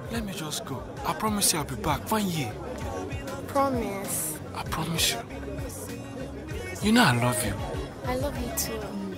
Let me just go. I promise you I'll be back. 1 year. Promise. I promise you. You know I love you. I love you too.